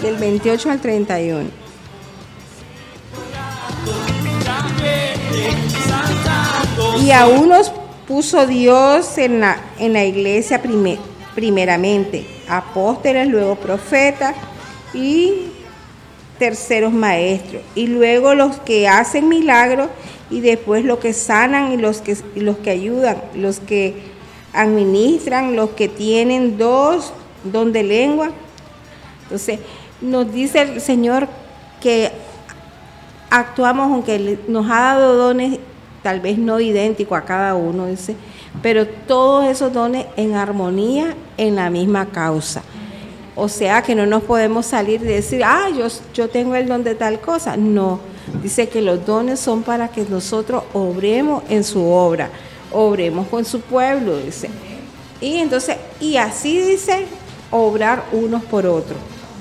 del 28 al 31. Y a unos puso Dios en la iglesia primeramente, apóstoles, luego profetas y terceros maestros, y luego los que hacen milagros, y después los que sanan y los que ayudan, los que administran, los que tienen don de lengua. Entonces, nos dice el Señor que actuamos, aunque nos ha dado dones tal vez no idénticos a cada uno, dice, pero todos esos dones en armonía en la misma causa. O sea que no nos podemos salir de decir, yo tengo el don de tal cosa. No, dice que los dones son para que nosotros obremos en su obra, obremos con su pueblo, dice. Y entonces, y así dice, obrar unos por otros.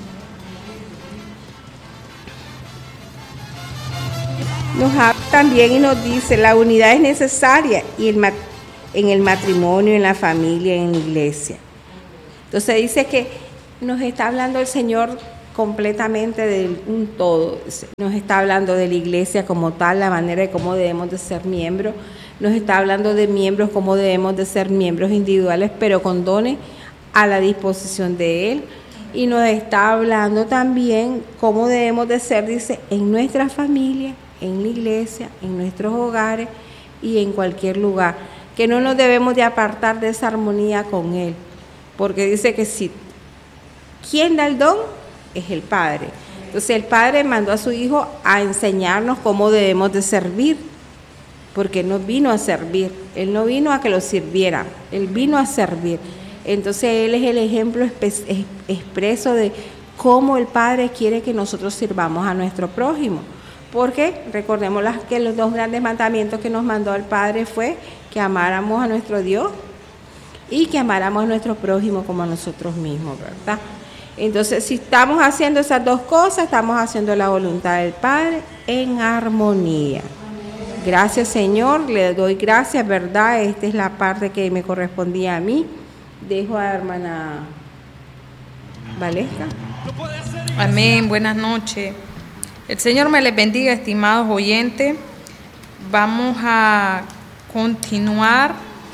Nos habla también y nos dice, la unidad es necesaria y en el matrimonio, en la familia, en la iglesia. Entonces dice que nos está hablando el Señor completamente de un todo. Nos está hablando de la iglesia como tal, la manera de cómo debemos de ser miembros. Nos está hablando de miembros, cómo debemos de ser miembros individuales, pero con dones a la disposición de Él. Y nos está hablando también cómo debemos de ser, dice, en nuestra familia, en la iglesia, en nuestros hogares y en cualquier lugar. Que no nos debemos de apartar de esa armonía con Él. Porque dice que si ¿quién da el don? Es el Padre. Entonces el Padre mandó a su Hijo a enseñarnos cómo debemos de servir, porque Él nos vino a servir. Él no vino a que lo sirvieran, Él vino a servir. Entonces Él es el ejemplo expreso de cómo el Padre quiere que nosotros sirvamos a nuestro prójimo. Porque recordemos que los dos grandes mandamientos que nos mandó el Padre fue que amáramos a nuestro Dios y que amáramos a nuestro prójimo como a nosotros mismos, ¿verdad? Entonces, si estamos haciendo esas dos cosas, estamos haciendo la voluntad del Padre en armonía. Gracias, Señor, le doy gracias, ¿verdad? Esta es la parte que me correspondía a mí. Dejo a la hermana Valesca. Amén, buenas noches. El Señor me les bendiga, estimados oyentes. Vamos a continuar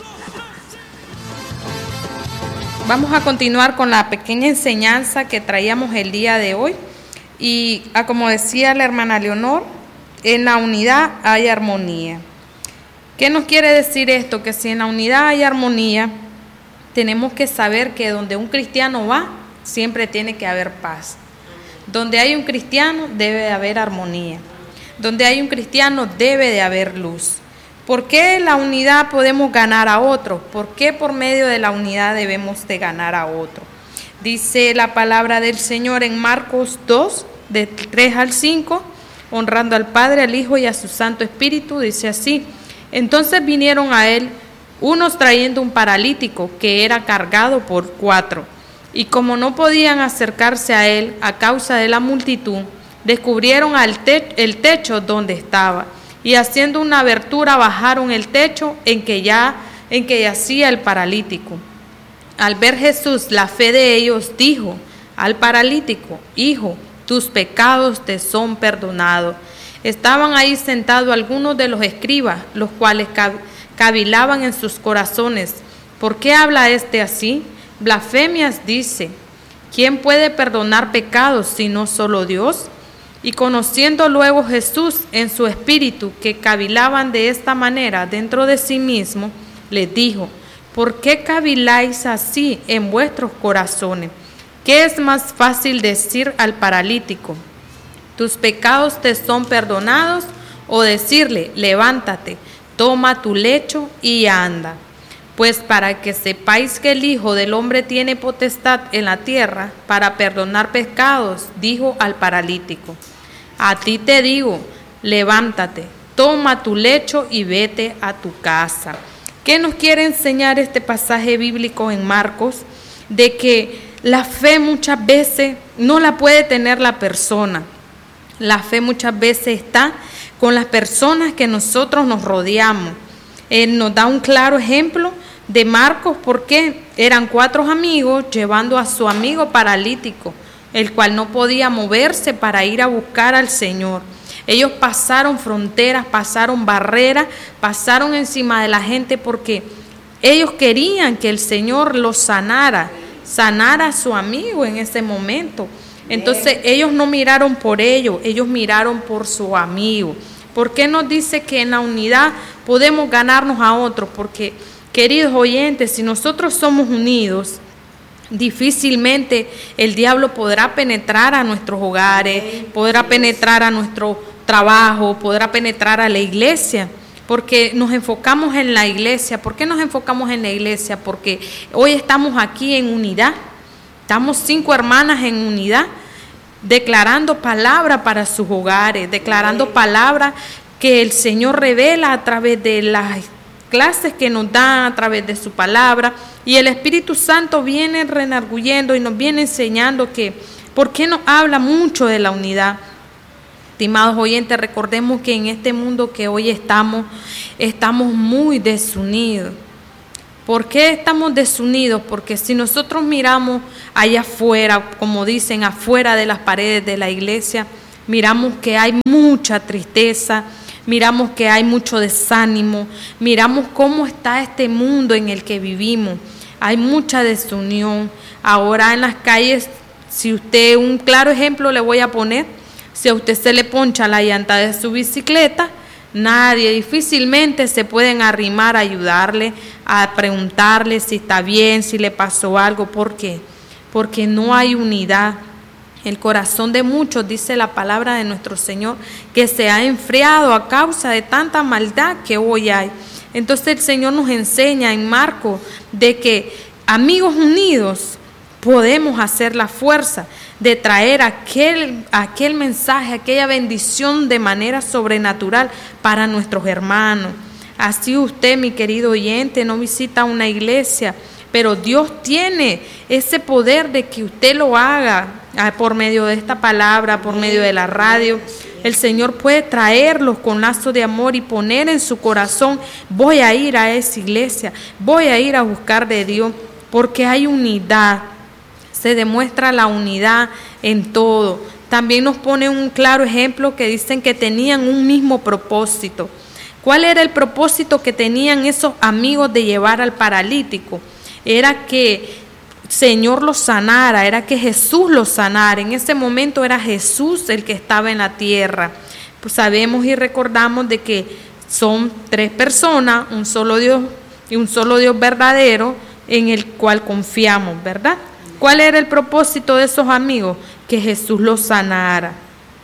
con la pequeña enseñanza que traíamos el día de hoy. Y como decía la hermana Leonor, en la unidad hay armonía. ¿Qué nos quiere decir esto? Que si en la unidad hay armonía, tenemos que saber que donde un cristiano va, siempre tiene que haber paz. Donde hay un cristiano, debe de haber armonía. Donde hay un cristiano, debe de haber luz. ¿Por qué la unidad podemos ganar a otro? ¿Por qué por medio de la unidad debemos de ganar a otro? Dice la palabra del Señor en Marcos 2, de 3 al 5, honrando al Padre, al Hijo y a su Santo Espíritu, dice así: entonces vinieron a él unos trayendo un paralítico que era cargado por 4, y como no podían acercarse a él a causa de la multitud, descubrieron el techo donde estaba, y haciendo una abertura bajaron el techo en que yacía el paralítico. Al ver Jesús la fe de ellos, dijo al paralítico: hijo, tus pecados te son perdonados. Estaban ahí sentados algunos de los escribas, los cuales cavilaban en sus corazones: ¿por qué habla este así? Blasfemias dice. ¿Quién puede perdonar pecados sino solo Dios? Y conociendo luego Jesús en su espíritu que cavilaban de esta manera dentro de sí mismo, les dijo: ¿por qué caviláis así en vuestros corazones? ¿Qué es más fácil decir al paralítico: tus pecados te son perdonados? O decirle: levántate, toma tu lecho y anda. Pues para que sepáis que el Hijo del Hombre tiene potestad en la tierra para perdonar pecados, dijo al paralítico: a ti te digo, levántate, toma tu lecho y vete a tu casa. ¿Qué nos quiere enseñar este pasaje bíblico en Marcos? De que la fe muchas veces no la puede tener la persona. La fe muchas veces está con las personas que nosotros nos rodeamos. Él nos da un claro ejemplo de Marcos, porque eran 4 amigos llevando a su amigo paralítico. el cual no podía moverse para ir a buscar al Señor. Ellos pasaron fronteras, pasaron barreras, pasaron encima de la gente porque ellos querían que el Señor los sanara a su amigo en ese momento. Entonces ellos no miraron por ellos, ellos miraron por su amigo. ¿Por qué nos dice que en la unidad podemos ganarnos a otros? Porque, queridos oyentes, si nosotros somos unidos, difícilmente el diablo podrá penetrar a nuestros hogares, podrá penetrar a nuestro trabajo, podrá penetrar a la iglesia, porque nos enfocamos en la iglesia. ¿Por qué nos enfocamos en la iglesia? Porque hoy estamos aquí en unidad, estamos 5 hermanas en unidad, declarando palabra para sus hogares, declarando palabra que el Señor revela a través de las clases que nos da, a través de su palabra, y el Espíritu Santo viene renarguyendo y nos viene enseñando que, ¿por qué nos habla mucho de la unidad? Estimados oyentes, recordemos que en este mundo que hoy estamos muy desunidos. ¿Por qué estamos desunidos? Porque si nosotros miramos allá afuera, como dicen, afuera de las paredes de la iglesia, miramos que hay mucha tristeza, miramos que hay mucho desánimo, miramos cómo está este mundo en el que vivimos. Hay mucha desunión. Ahora en las calles, si usted, un claro ejemplo le voy a poner, si a usted se le poncha la llanta de su bicicleta, nadie, difícilmente se pueden arrimar a ayudarle, a preguntarle si está bien, si le pasó algo. ¿Por qué? Porque no hay unidad. El corazón de muchos, dice la palabra de nuestro Señor, que se ha enfriado a causa de tanta maldad que hoy hay. Entonces el Señor nos enseña en Marcos de que amigos unidos podemos hacer la fuerza de traer aquel mensaje, aquella bendición de manera sobrenatural para nuestros hermanos. Así usted, mi querido oyente, no visita una iglesia, pero Dios tiene ese poder de que usted lo haga por medio de esta palabra, por medio de la radio. El Señor puede traerlos con lazo de amor y poner en su corazón: voy a ir a esa iglesia, voy a ir a buscar de Dios, porque hay unidad. Se demuestra la unidad en todo. También nos pone un claro ejemplo que dicen que tenían un mismo propósito. ¿Cuál era el propósito que tenían esos amigos de llevar al paralítico? Era que el Señor los sanara, era que Jesús los sanara. En ese momento era Jesús el que estaba en la tierra. Pues sabemos y recordamos de que son 3 personas, un solo Dios y un solo Dios verdadero en el cual confiamos, ¿verdad? ¿Cuál era el propósito de esos amigos? Que Jesús los sanara.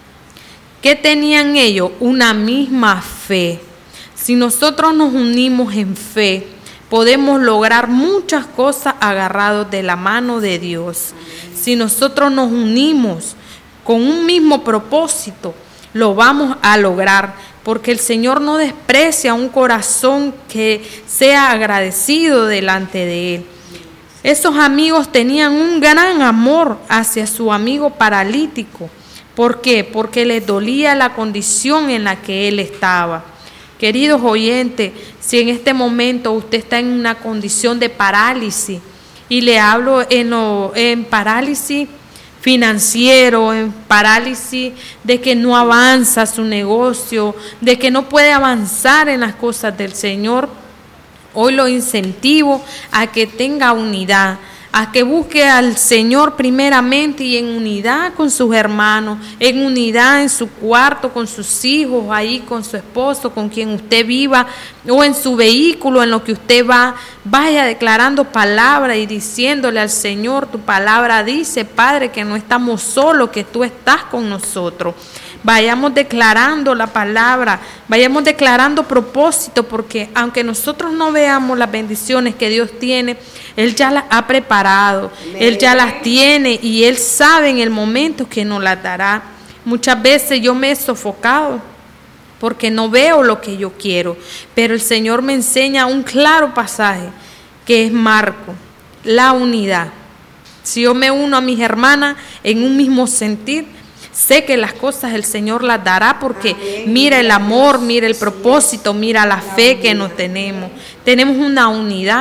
¿Qué tenían ellos? Una misma fe. Si nosotros nos unimos en fe, podemos lograr muchas cosas agarrados de la mano de Dios. Si nosotros nos unimos con un mismo propósito, lo vamos a lograr, porque el Señor no desprecia un corazón que sea agradecido delante de Él. Esos amigos tenían un gran amor hacia su amigo paralítico. ¿Por qué? Porque les dolía la condición en la que él estaba. Queridos oyentes, si en este momento usted está en una condición de parálisis, y le hablo en parálisis financiero, en parálisis de que no avanza su negocio, de que no puede avanzar en las cosas del Señor, hoy lo incentivo a que tenga unidad, a que busque al Señor primeramente y en unidad con sus hermanos, en unidad en su cuarto, con sus hijos, ahí con su esposo, con quien usted viva, o en su vehículo, en lo que usted va, vaya declarando palabra y diciéndole al Señor: tu palabra dice, Padre, que no estamos solos, que tú estás con nosotros. Vayamos declarando la palabra, vayamos declarando propósito, porque aunque nosotros no veamos las bendiciones que Dios tiene, Él ya las ha preparado, Él ya las tiene y Él sabe en el momento que nos las dará. Muchas veces yo me he sofocado porque no veo lo que yo quiero, pero el Señor me enseña un claro pasaje que es Marcos, la unidad. Si yo me uno a mis hermanas en un mismo sentir, sé que las cosas el Señor las dará, porque mira el amor, mira el propósito, mira la fe que nos tenemos. Tenemos una unidad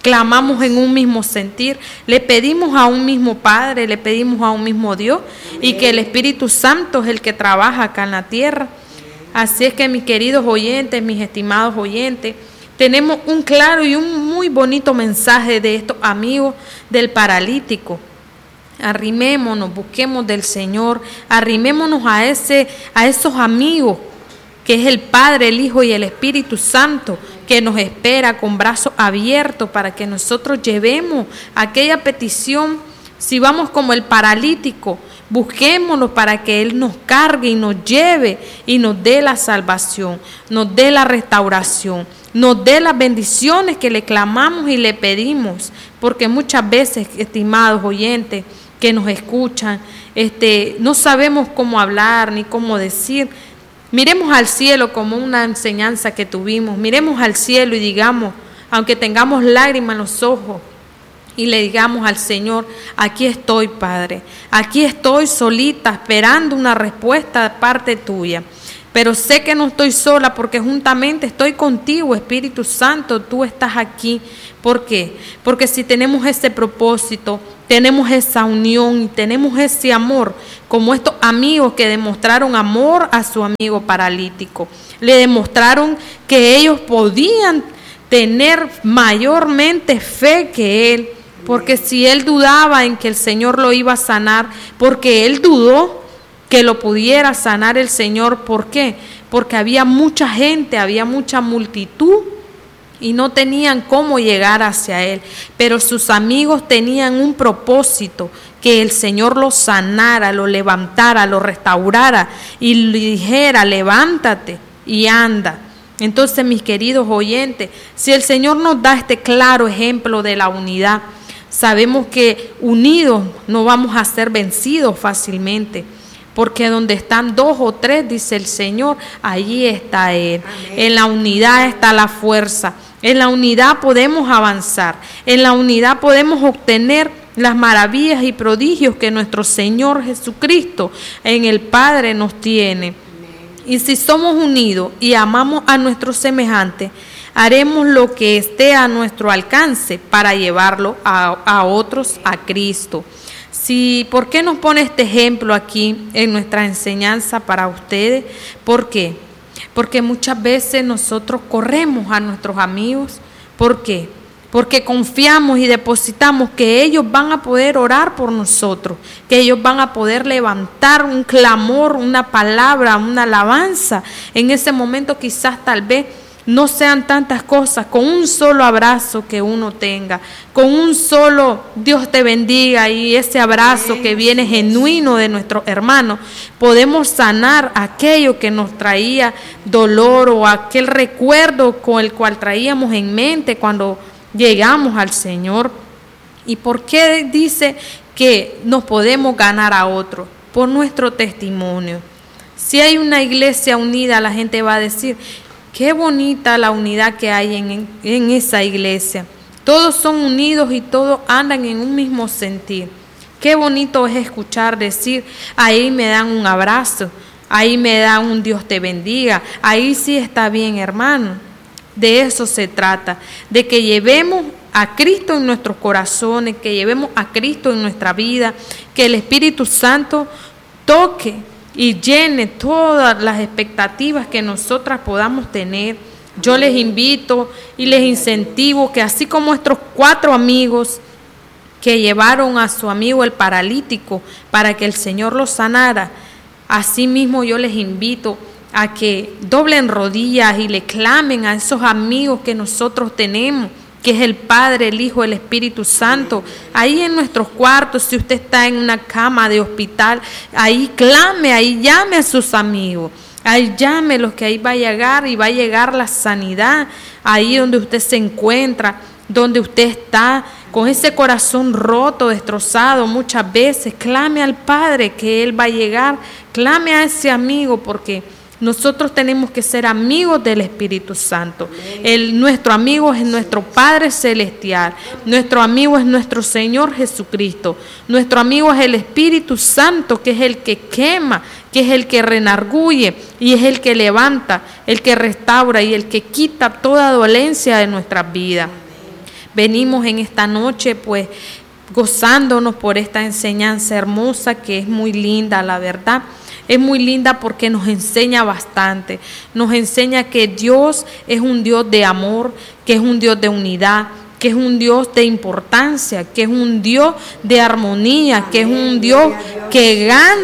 clamamos en un mismo sentir, le pedimos a un mismo Padre, le pedimos a un mismo Dios, y que el Espíritu Santo es el que trabaja acá en la tierra. Así es que, mis queridos oyentes, mis estimados oyentes, tenemos un claro y un muy bonito mensaje de estos amigos del paralítico. Arrimémonos, busquemos del Señor, arrimémonos a esos amigos que es el Padre, el Hijo y el Espíritu Santo, que nos espera con brazos abiertos para que nosotros llevemos aquella petición. Si vamos como el paralítico, busquémonos para que Él nos cargue y nos lleve y nos dé la salvación, nos dé la restauración, nos dé las bendiciones que le clamamos y le pedimos, porque muchas veces, estimados oyentes que nos escuchan, no sabemos cómo hablar ni cómo decir. Miremos al cielo como una enseñanza que tuvimos, miremos al cielo y digamos, aunque tengamos lágrimas en los ojos, y le digamos al Señor: aquí estoy, Padre, aquí estoy solita esperando una respuesta de parte tuya. Pero sé que no estoy sola porque juntamente estoy contigo, Espíritu Santo, tú estás aquí. ¿Por qué? Porque si tenemos ese propósito, tenemos esa unión y tenemos ese amor, como estos amigos que demostraron amor a su amigo paralítico. Le demostraron que ellos podían tener mayormente fe que él, porque si él dudaba en que el Señor lo iba a sanar, porque él dudó que lo pudiera sanar el Señor. ¿Por qué? Porque había mucha gente, había mucha multitud y no tenían cómo llegar hacia él. Pero sus amigos tenían un propósito: que el Señor lo sanara, lo levantara, lo restaurara y le dijera: levántate y anda. Entonces, mis queridos oyentes, si el Señor nos da este claro ejemplo de la unidad, sabemos que unidos no vamos a ser vencidos fácilmente. Porque donde están 2 o 3, dice el Señor, allí está Él. Amén. En la unidad está la fuerza. En la unidad podemos avanzar. En la unidad podemos obtener las maravillas y prodigios que nuestro Señor Jesucristo en el Padre nos tiene. Amén. Y si somos unidos y amamos a nuestros semejantes, haremos lo que esté a nuestro alcance para llevarlo a otros a Cristo. ¿Por qué nos pone este ejemplo aquí en nuestra enseñanza para ustedes? ¿Por qué? Porque muchas veces nosotros corremos a nuestros amigos. ¿Por qué? Porque confiamos y depositamos que ellos van a poder orar por nosotros, que ellos van a poder levantar un clamor, una palabra, una alabanza. En ese momento quizás tal vez no sean tantas cosas, con un solo abrazo que uno tenga, con un solo Dios te bendiga y ese abrazo que viene genuino de nuestros hermanos, podemos sanar aquello que nos traía dolor o aquel recuerdo con el cual traíamos en mente cuando llegamos al Señor. ¿Y por qué dice que nos podemos ganar a otros? Por nuestro testimonio. Si hay una iglesia unida, la gente va a decir: qué bonita la unidad que hay en esa iglesia. Todos son unidos y todos andan en un mismo sentir. Qué bonito es escuchar decir: ahí me dan un abrazo, ahí me dan un Dios te bendiga, ahí sí está bien, hermano. De eso se trata, de que llevemos a Cristo en nuestros corazones, que llevemos a Cristo en nuestra vida, que el Espíritu Santo toque y llene todas las expectativas que nosotras podamos tener. Yo les invito y les incentivo que así como estos 4 amigos que llevaron a su amigo el paralítico para que el Señor lo sanara, así mismo yo les invito a que doblen rodillas y le clamen a esos amigos que nosotros tenemos, que es el Padre, el Hijo, el Espíritu Santo. Ahí en nuestros cuartos, si usted está en una cama de hospital, ahí clame, ahí llame a sus amigos, ahí llámelos, que ahí va a llegar y va a llegar la sanidad. Ahí donde usted se encuentra, donde usted está, con ese corazón roto, destrozado, muchas veces, clame al Padre que Él va a llegar, clame a ese amigo, porque nosotros tenemos que ser amigos del Espíritu Santo. Nuestro amigo es nuestro Padre Celestial. Nuestro amigo es nuestro Señor Jesucristo. Nuestro amigo es el Espíritu Santo, que es el que quema, que es el que renarguye y es el que levanta, el que restaura y el que quita toda dolencia de nuestras vidas. venimos en esta noche pues gozándonos por esta enseñanza hermosa que es muy linda, la verdad. Es muy linda porque nos enseña bastante, nos enseña que Dios es un Dios de amor, que es un Dios de unidad, que es un Dios de importancia, que es un Dios de armonía, que es un Dios que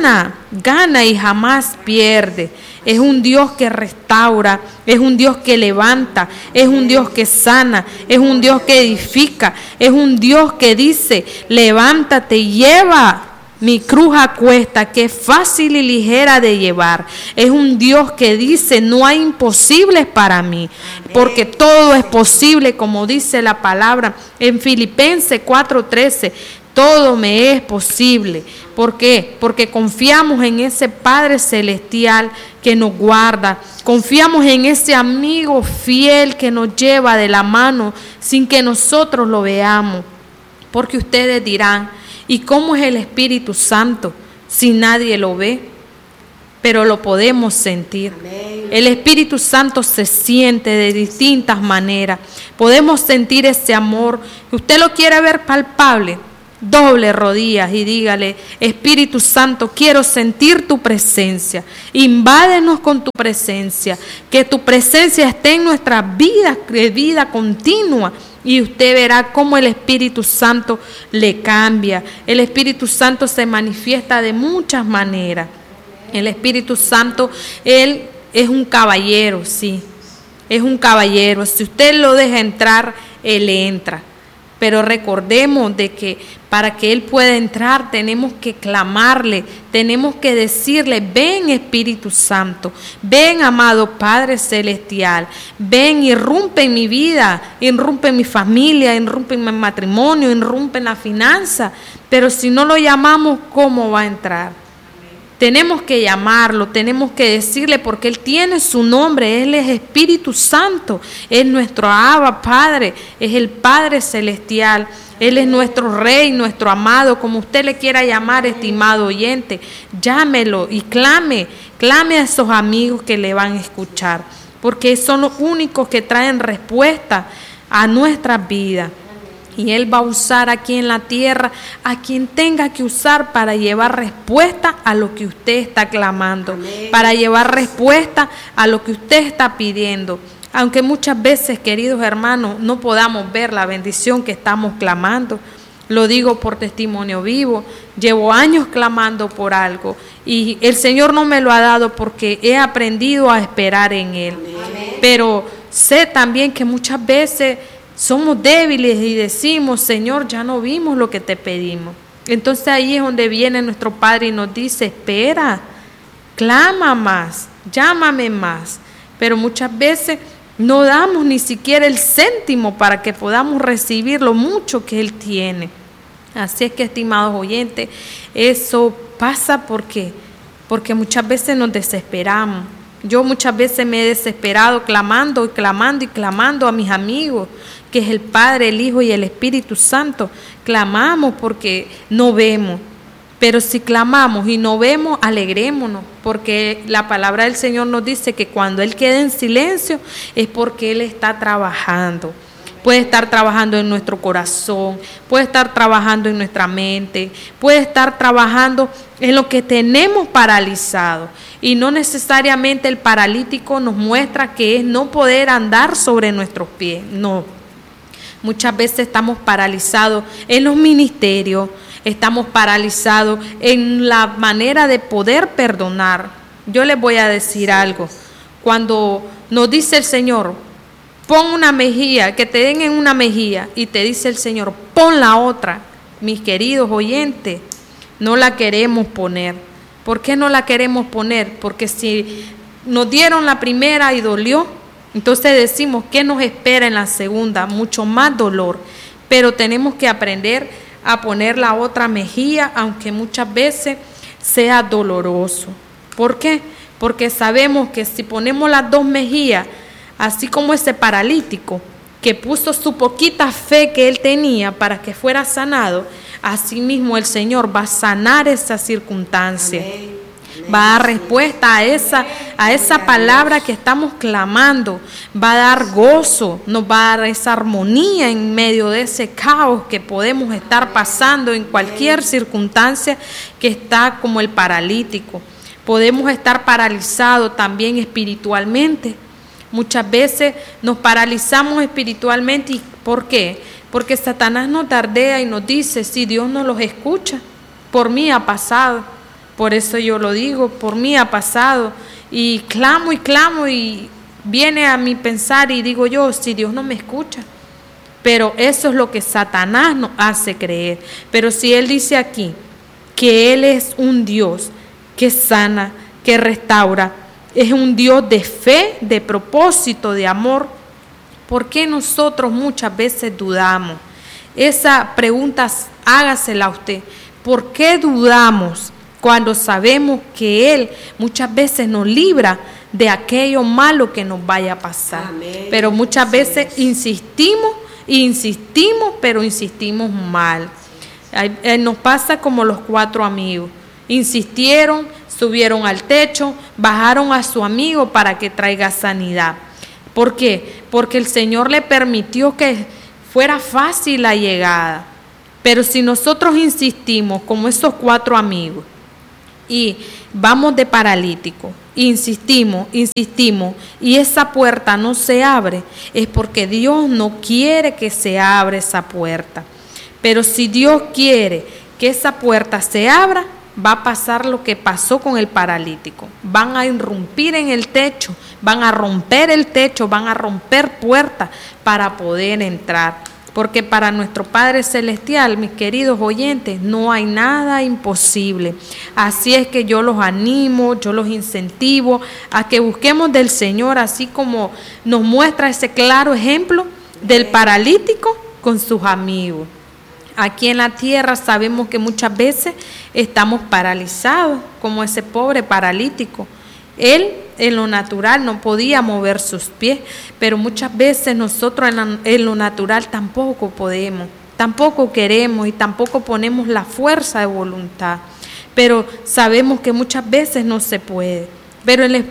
gana y jamás pierde. Es un Dios que restaura, es un Dios que levanta, es un Dios que sana, es un Dios que edifica, es un Dios que dice, levántate y lleva mi cruz a cuesta, que es fácil y ligera de llevar. Es un Dios que dice, no hay imposibles para mí, porque todo es posible, como dice la palabra en Filipenses 4:13. Todo me es posible. ¿Por qué? Porque confiamos en ese Padre Celestial que nos guarda. Confiamos en ese amigo fiel que nos lleva de la mano sin que nosotros lo veamos. Porque ustedes dirán, ¿y cómo es el Espíritu Santo si nadie lo ve? Pero lo podemos sentir. Amén. El Espíritu Santo se siente de distintas maneras. Podemos sentir ese amor. ¿Usted lo quiere ver palpable? Doble rodillas y dígale, Espíritu Santo, quiero sentir tu presencia. Invádenos con tu presencia. Que tu presencia esté en nuestras vidas, de vida continua. Y usted verá cómo el Espíritu Santo le cambia. El Espíritu Santo se manifiesta de muchas maneras. El Espíritu Santo, Él es un caballero, sí. Es un caballero. Si usted lo deja entrar, Él entra. Pero recordemos de que para que Él pueda entrar tenemos que clamarle, tenemos que decirle, ven Espíritu Santo, ven amado Padre Celestial, ven, irrumpe en mi vida, irrumpe en mi familia, irrumpe en mi matrimonio, irrumpe en la finanza. Pero si no lo llamamos, ¿cómo va a entrar? Tenemos que llamarlo, tenemos que decirle porque Él tiene su nombre, Él es Espíritu Santo, es nuestro Abba Padre, es el Padre Celestial, Él es nuestro Rey, nuestro amado, como usted le quiera llamar, estimado oyente, llámelo y clame a esos amigos que le van a escuchar, porque son los únicos que traen respuesta a nuestras vidas. Y Él va a usar aquí en la tierra a quien tenga que usar para llevar respuesta a lo que usted está clamando, amén, para llevar respuesta a lo que usted está pidiendo. Aunque muchas veces, queridos hermanos, no podamos ver la bendición que estamos clamando. Lo digo por testimonio vivo. Llevo años clamando por algo y el Señor no me lo ha dado porque he aprendido a esperar en Él. Amén. Pero sé también que muchas veces somos débiles y decimos, Señor, ya no vimos lo que te pedimos. Entonces ahí es donde viene nuestro Padre y nos dice, espera, clama más, llámame más. Pero muchas veces no damos ni siquiera el céntimo para que podamos recibir lo mucho que Él tiene. Así es que, estimados oyentes, eso pasa porque muchas veces nos desesperamos. Yo muchas veces me he desesperado clamando y clamando y clamando a mis amigos, que es el Padre, el Hijo y el Espíritu Santo. Clamamos porque no vemos, pero si clamamos y no vemos, alegrémonos, porque la palabra del Señor nos dice que cuando Él queda en silencio es porque Él está trabajando. Puede estar trabajando en nuestro corazón, puede estar trabajando en nuestra mente, puede estar trabajando en lo que tenemos paralizado. Y no necesariamente el paralítico nos muestra que es no poder andar sobre nuestros pies, no. Muchas veces estamos paralizados en los ministerios, estamos paralizados en la manera de poder perdonar. Yo les voy a decir algo. Cuando nos dice el Señor, pon una mejilla, que te den en una mejilla, y te dice el Señor, pon la otra. Mis queridos oyentes, no la queremos poner. ¿Por qué no la queremos poner? Porque si nos dieron la primera y dolió, entonces decimos, ¿qué nos espera en la segunda? Mucho más dolor. Pero tenemos que aprender a poner la otra mejilla, aunque muchas veces sea doloroso. ¿Por qué? Porque sabemos que si ponemos las dos mejillas, así como ese paralítico que puso su poquita fe que él tenía para que fuera sanado, así mismo el Señor va a sanar esa circunstancia. Amén. va a dar respuesta a esa palabra que estamos clamando, va a dar gozo, nos va a dar esa armonía en medio de ese caos que podemos estar pasando en cualquier circunstancia que está como el paralítico. Podemos estar paralizados también espiritualmente. Muchas veces nos paralizamos espiritualmente. ¿Y por qué? Porque Satanás nos dardea y nos dice, si Dios no los escucha, por mí ha pasado. Por eso yo lo digo, por mí ha pasado. Y clamo y viene a mi pensar y digo yo, si Dios no me escucha. Pero eso es lo que Satanás nos hace creer. Pero si Él dice aquí que Él es un Dios que sana, que restaura, es un Dios de fe, de propósito, de amor, ¿por qué nosotros muchas veces dudamos? Esa pregunta hágasela a usted. ¿Por qué dudamos cuando sabemos que Él muchas veces nos libra de aquello malo que nos vaya a pasar? Amén. Pero muchas veces insistimos, pero insistimos mal. Nos pasa como los 4 amigos. Insistieron, subieron al techo, bajaron a su amigo para que traiga sanidad. ¿Por qué? Porque el Señor le permitió que fuera fácil la llegada. Pero si nosotros insistimos, como esos 4 amigos, y vamos de paralítico, insistimos, y esa puerta no se abre, es porque Dios no quiere que se abra esa puerta. Pero si Dios quiere que esa puerta se abra, va a pasar lo que pasó con el paralítico. Van a irrumpir en el techo, van a romper el techo, van a romper puertas para poder entrar. Porque para nuestro Padre Celestial, mis queridos oyentes, no hay nada imposible. Así es que yo los animo, yo los incentivo a que busquemos del Señor, así como nos muestra ese claro ejemplo del paralítico con sus amigos. Aquí en la tierra sabemos que muchas veces estamos paralizados, como ese pobre paralítico. Él en lo natural no podía mover sus pies, pero muchas veces nosotros en lo natural tampoco podemos, tampoco queremos y tampoco ponemos la fuerza de voluntad. Pero sabemos que muchas veces no se puede. Pero en lo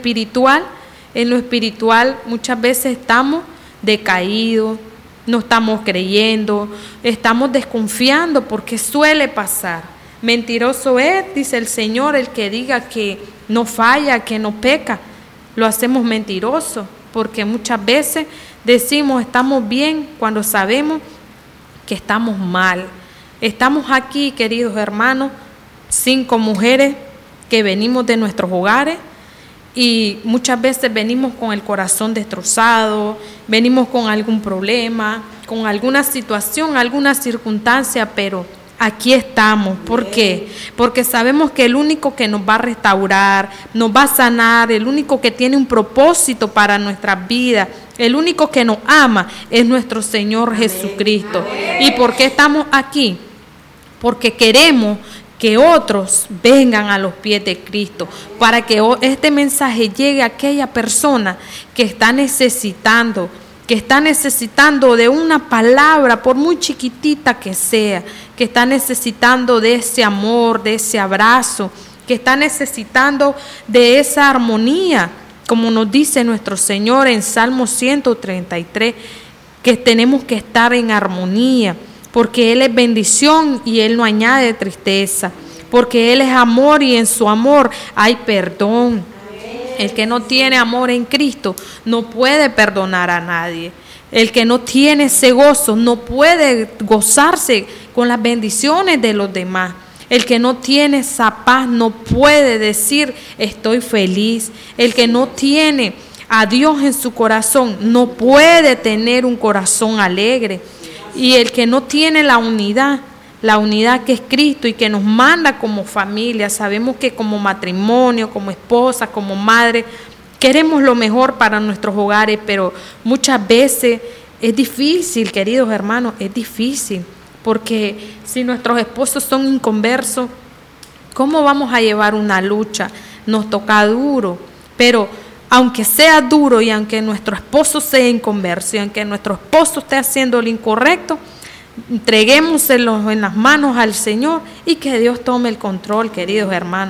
espiritual muchas veces estamos decaídos, no estamos creyendo, estamos desconfiando porque suele pasar. Mentiroso es, dice el Señor, el que diga que no falla, que no peca. Lo hacemos mentiroso porque muchas veces decimos estamos bien cuando sabemos que estamos mal. Estamos aquí, queridos hermanos, 5 mujeres que venimos de nuestros hogares. Y muchas veces venimos con el corazón destrozado, venimos con algún problema, con alguna situación, alguna circunstancia, pero aquí estamos. ¿Por qué? Porque sabemos que el único que nos va a restaurar, nos va a sanar, el único que tiene un propósito para nuestras vidas, el único que nos ama es nuestro Señor Jesucristo. ¿Y por qué estamos aquí? Porque queremos que otros vengan a los pies de Cristo, para que este mensaje llegue a aquella persona que está necesitando de una palabra, por muy chiquitita que sea, que está necesitando de ese amor, de ese abrazo, que está necesitando de esa armonía, como nos dice nuestro Señor en Salmo 133, que tenemos que estar en armonía, porque Él es bendición y Él no añade tristeza, porque Él es amor y en su amor hay perdón. El que no tiene amor en Cristo no puede perdonar a nadie. El que no tiene ese gozo no puede gozarse con las bendiciones de los demás. El que no tiene esa paz no puede decir estoy feliz. El que no tiene a Dios en su corazón no puede tener un corazón alegre. Y el que no tiene la unidad que es Cristo y que nos manda como familia, sabemos que como matrimonio, como esposa, como madre, queremos lo mejor para nuestros hogares, pero muchas veces es difícil, queridos hermanos, es difícil, porque si nuestros esposos son inconversos, ¿cómo vamos a llevar una lucha? Nos toca duro, pero aunque sea duro y aunque nuestro esposo sea inconverso y aunque nuestro esposo esté haciendo lo incorrecto, entreguémoselo en las manos al Señor y que Dios tome el control, queridos hermanos.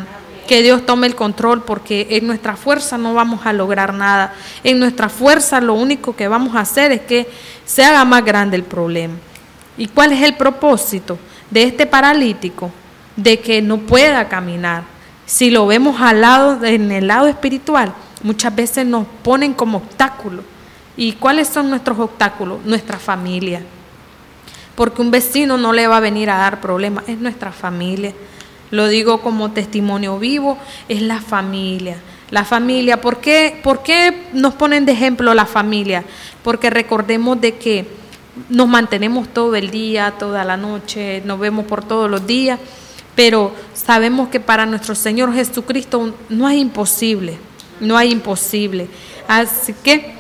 que Dios tome el control, porque en nuestra fuerza no vamos a lograr nada. En nuestra fuerza lo único que vamos a hacer es que se haga más grande el problema. ¿Y cuál es el propósito de este paralítico? De que no pueda caminar. Si lo vemos en el lado espiritual, muchas veces nos ponen como obstáculos. ¿Y cuáles son nuestros obstáculos? Nuestra familia. Porque un vecino no le va a venir a dar problemas, es nuestra familia. Lo digo como testimonio vivo, es la familia. La familia, ¿por qué nos ponen de ejemplo la familia? Porque recordemos de que nos mantenemos todo el día, toda la noche, nos vemos por todos los días, pero sabemos que para nuestro Señor Jesucristo no hay imposible, no hay imposible. Así que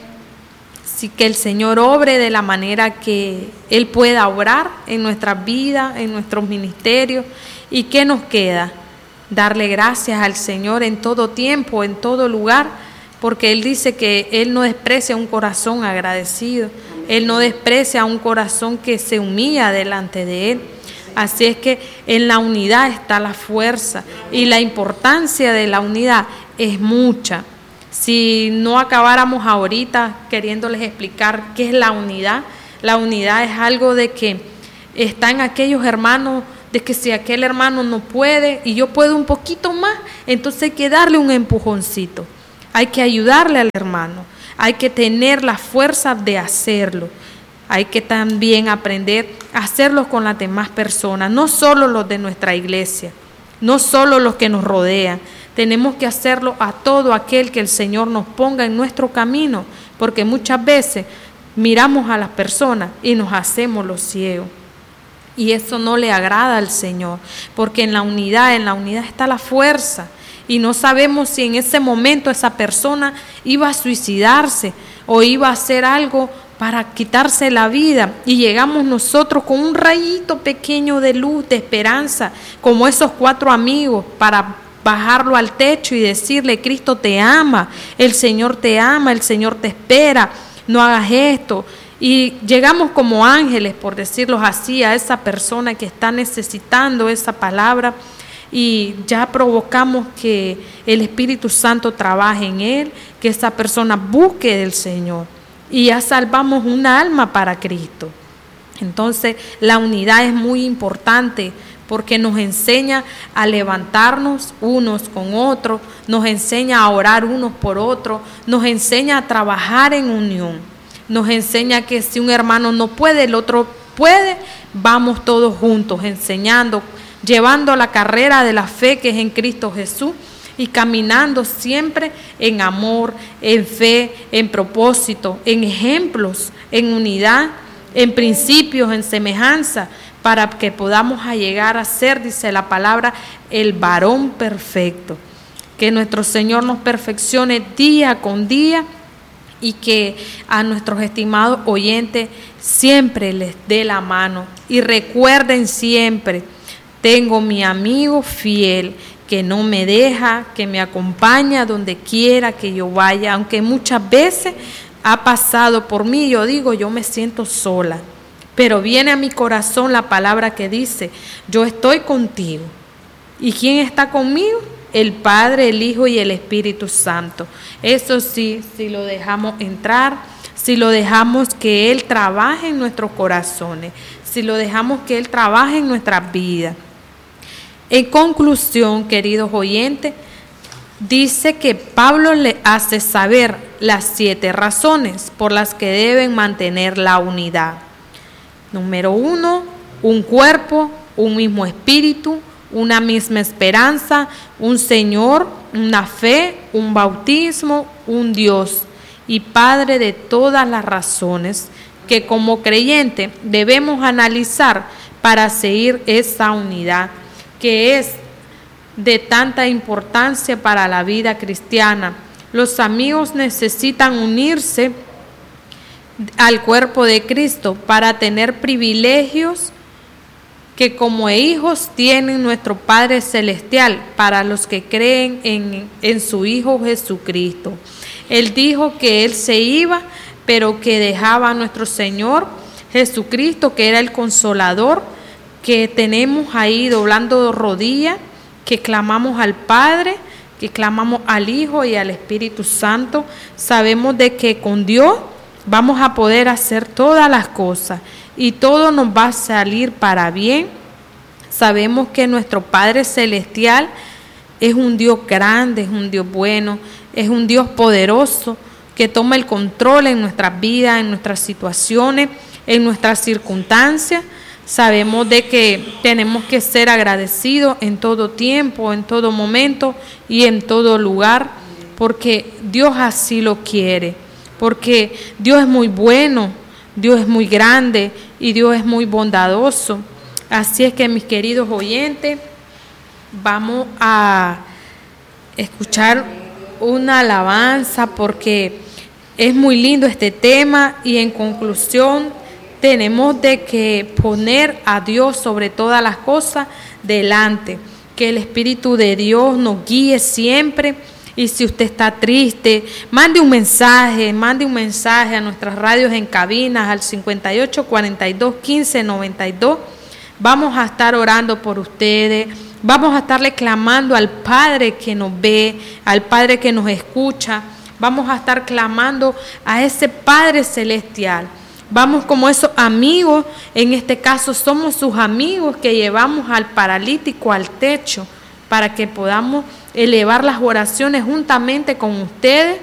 el Señor obre de la manera que Él pueda obrar en nuestras vidas, en nuestros ministerios. ¿Y qué nos queda? Darle gracias al Señor en todo tiempo, en todo lugar, porque Él dice que Él no desprecia un corazón agradecido, Él no desprecia un corazón que se humilla delante de Él. Así es que en la unidad está la fuerza, y la importancia de la unidad es mucha. Si no acabáramos ahorita queriéndoles explicar qué es la unidad es algo de que están aquellos hermanos, de que si aquel hermano no puede y yo puedo un poquito más, entonces hay que darle un empujoncito, hay que ayudarle al hermano, hay que tener la fuerza de hacerlo. Hay que también aprender a hacerlo con las demás personas, no solo los de nuestra iglesia, no solo los que nos rodean. Tenemos que hacerlo a todo aquel que el Señor nos ponga en nuestro camino, porque muchas veces miramos a las personas y nos hacemos los ciegos. Y eso no le agrada al Señor, porque en la unidad está la fuerza. Y no sabemos si en ese momento esa persona iba a suicidarse o iba a hacer algo para quitarse la vida, y llegamos nosotros con un rayito pequeño de luz, de esperanza, como esos 4 amigos, para bajarlo al techo y decirle: Cristo te ama, el Señor te espera, no hagas esto. Y llegamos como ángeles, por decirlo así, a esa persona que está necesitando esa palabra, y ya provocamos que el Espíritu Santo trabaje en él, que esa persona busque del Señor, y ya salvamos una alma para Cristo. Entonces la unidad es muy importante, porque nos enseña a levantarnos unos con otros, nos enseña a orar unos por otros, nos enseña a trabajar en unión, nos enseña que si un hermano no puede, el otro puede. Vamos todos juntos enseñando, llevando la carrera de la fe que es en Cristo Jesús, y caminando siempre en amor, en fe, en propósito, en ejemplos, en unidad, en principios, en semejanza, para que podamos llegar a ser, dice la palabra, el varón perfecto. Que nuestro Señor nos perfeccione día con día, y que a nuestros estimados oyentes siempre les dé la mano. Y recuerden siempre: tengo mi amigo fiel que no me deja, que me acompaña donde quiera que yo vaya, aunque muchas veces ha pasado por mí, yo digo, yo me siento sola, pero viene a mi corazón la palabra que dice: yo estoy contigo. ¿Y quién está conmigo? El Padre, el Hijo y el Espíritu Santo. Eso sí, si lo dejamos entrar, si lo dejamos que Él trabaje en nuestros corazones, si lo dejamos que Él trabaje en nuestras vidas. En conclusión, queridos oyentes, dice que Pablo le hace saber las 7 razones por las que deben mantener la unidad. Número 1, un cuerpo, un mismo espíritu, una misma esperanza, un Señor, una fe, un bautismo, un Dios y Padre de todas las razones que como creyente debemos analizar para seguir esa unidad que es de tanta importancia para la vida cristiana. Los amigos necesitan unirse al cuerpo de Cristo para tener privilegios que como hijos tienen nuestro Padre Celestial para los que creen en su Hijo Jesucristo. Él dijo que Él se iba, pero que dejaba a nuestro Señor Jesucristo, que era el Consolador, que tenemos ahí doblando rodillas que clamamos al Padre, que clamamos al Hijo y al Espíritu Santo, sabemos de que con Dios vamos a poder hacer todas las cosas y todo nos va a salir para bien. Sabemos que nuestro Padre Celestial es un Dios grande, es un Dios bueno, es un Dios poderoso que toma el control en nuestras vidas, en nuestras situaciones, en nuestras circunstancias. Sabemos de que tenemos que ser agradecidos en todo tiempo, en todo momento y en todo lugar, porque Dios así lo quiere, porque Dios es muy bueno, Dios es muy grande y Dios es muy bondadoso. Así es que, mis queridos oyentes, vamos a escuchar una alabanza porque es muy lindo este tema y en conclusión tenemos de que poner a Dios sobre todas las cosas delante, que el Espíritu de Dios nos guíe siempre. Y si usted está triste, mande un mensaje a nuestras radios en cabinas al 58 42 15 92. Vamos a estar orando por ustedes, vamos a estarle clamando al Padre que nos ve, al Padre que nos escucha, vamos a estar clamando a ese Padre Celestial. Vamos como esos amigos, en este caso somos sus amigos que llevamos al paralítico al techo para que podamos elevar las oraciones juntamente con ustedes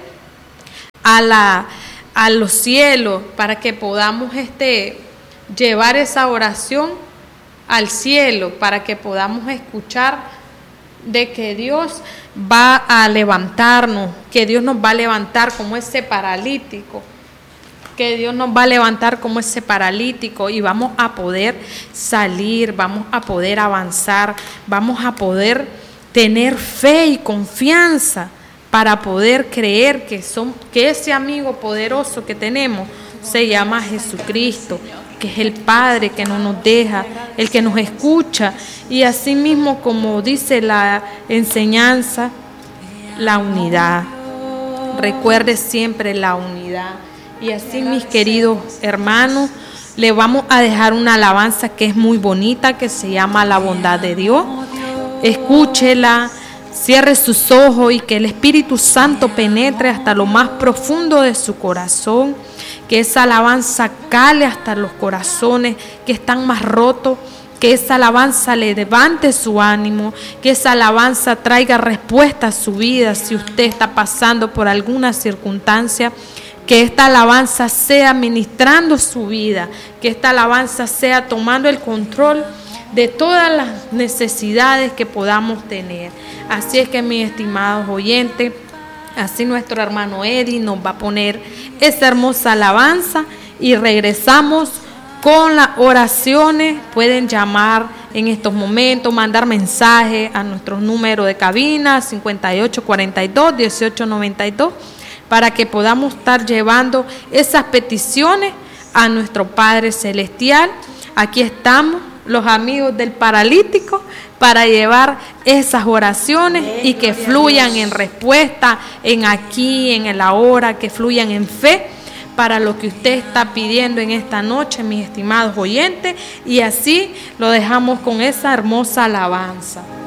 a los cielos, para que podamos llevar esa oración al cielo, para que podamos escuchar de que Dios va a levantarnos, que Dios nos va a levantar como ese paralítico, que Dios nos va a levantar como ese paralítico y vamos a poder salir, vamos a poder avanzar, vamos a poder tener fe y confianza para poder creer que ese amigo poderoso que tenemos se llama Jesucristo, que es el Padre que no nos deja, el que nos escucha. Y así mismo, como dice la enseñanza, la unidad. Recuerde siempre la unidad. Y así, mis queridos hermanos, le vamos a dejar una alabanza que es muy bonita, que se llama La Bondad de Dios. Escúchela, cierre sus ojos y que el Espíritu Santo penetre hasta lo más profundo de su corazón, que esa alabanza cale hasta los corazones que están más rotos, que esa alabanza le levante su ánimo, que esa alabanza traiga respuesta a su vida si usted está pasando por alguna circunstancia. Que esta alabanza sea ministrando su vida, que esta alabanza sea tomando el control de todas las necesidades que podamos tener. Así es que, mis estimados oyentes, así nuestro hermano Eddie nos va a poner esa hermosa alabanza y regresamos con las oraciones. Pueden llamar en estos momentos, mandar mensajes a nuestro número de cabina 58 42 18 92 para que podamos estar llevando esas peticiones a nuestro Padre Celestial. Aquí estamos, los amigos del paralítico, para llevar esas oraciones y que fluyan en respuesta, en aquí, en el ahora, que fluyan en fe para lo que usted está pidiendo en esta noche, mis estimados oyentes. Y así lo dejamos con esa hermosa alabanza.